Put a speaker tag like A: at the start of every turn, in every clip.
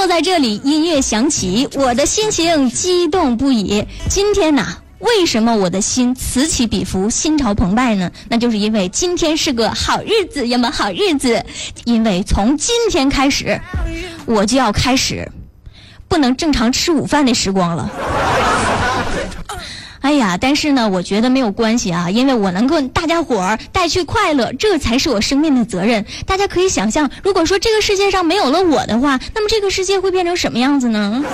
A: 坐在这里，音乐响起，我的心情激动不已。今天呐，为什么我的心此起彼伏，心潮澎湃呢？那就是因为今天是个好日子呀嘛，好日子。因为从今天开始，我就要开始不能正常吃午饭的时光了。哎呀，但是呢，我觉得没有关系啊，因为我能够大家伙儿带去快乐，这才是我生命的责任。大家可以想象，如果说这个世界上没有了我的话，那么这个世界会变成什么样子呢？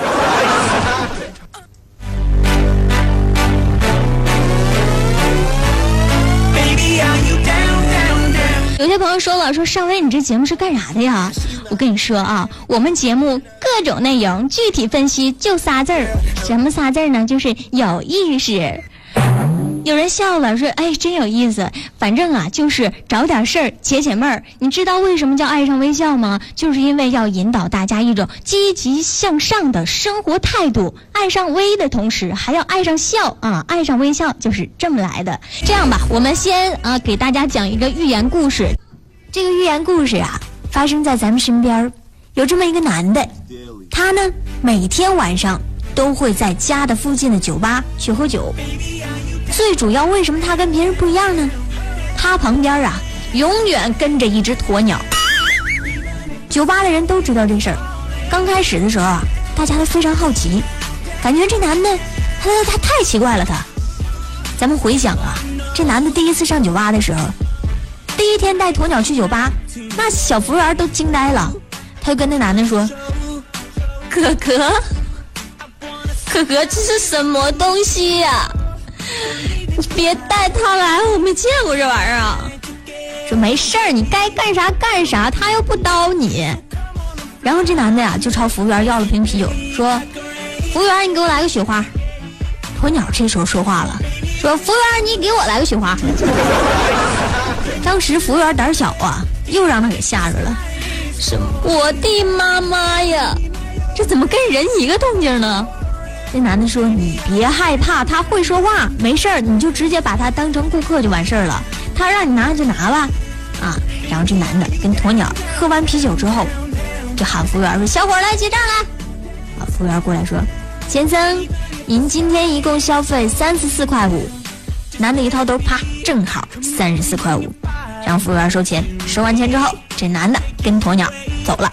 A: 有些朋友说了，说尚威，你这节目是干啥的呀？我跟你说啊，我们节目各种内容具体分析就仨字儿，什么仨字儿呢？就是有意识。有人笑了，说哎，真有意思。反正啊，就是找点事儿解解闷儿。你知道为什么叫爱上微笑吗？就是因为要引导大家一种积极向上的生活态度，爱上微的同时还要爱上笑啊，爱上微笑就是这么来的。这样吧，我们先给大家讲一个寓言故事。这个寓言故事啊，发生在咱们身边，有这么一个男的，他呢每天晚上都会在家的附近的酒吧去喝酒。最主要，为什么他跟别人不一样呢？他旁边啊永远跟着一只鸵鸟。酒吧的人都知道这事儿。刚开始的时候啊，大家都非常好奇，感觉这男的他太奇怪了他。咱们回想啊，这男的第一次上酒吧的时候，第一天带鸵鸟去酒吧，那小服务员都惊呆了。他就跟那男的说：“哥哥，这是什么东西呀？你别带他来，我没见过这玩意儿啊。”说没事儿，你该干啥干啥，他又不叨你。然后这男的呀就朝服务员要了瓶啤酒，说：“服务员，你给我来个雪花。”鸵鸟这时候说话了，说：“服务员，你给我来个雪花。”当时服务员胆小啊，又让他给吓着了。什么？我的妈妈呀，这怎么跟人一个动静呢？那男的说：“你别害怕，他会说话，没事儿，你就直接把他当成顾客就完事儿了。他让你拿就拿吧。”啊，然后这男的跟鸵鸟喝完啤酒之后，就喊服务员说：“小伙来结账来。”啊，服务员过来说：“先生，您今天一共消费34.5块。”男的一掏兜，啪，正好34.5块。然后服务员收钱，收完钱之后，这男的跟鸵鸟走了。